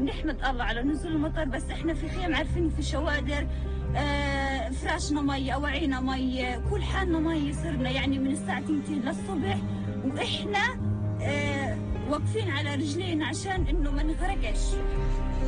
بنحمد الله على نزول المطر، بس احنا في خيم عارفين في شوادر، فراشنا مي، أواعينا مي، كل حالنا مي، صرنا يعني من الساعة 2 للصبح واحنا واقفين على رجلين عشان انه ما نغرقش.